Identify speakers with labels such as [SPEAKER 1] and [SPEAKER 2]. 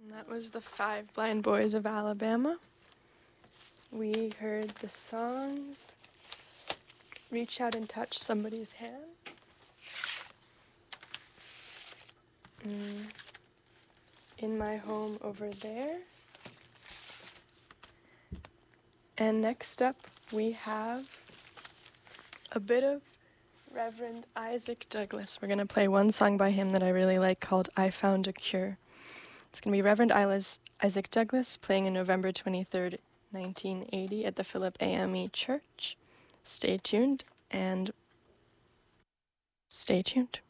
[SPEAKER 1] That was the Five Blind Boys of Alabama. We heard the songs Reach Out and Touch Somebody's Hand, In My Home Over There, and next up we have a bit of Reverend Isaac Douglas. We're going to play one song by him that I really like called I Found a Cure. It's going to be Reverend Isaac Douglas playing on November 23rd, 1980 at the Philip AME Church. Stay tuned and stay tuned.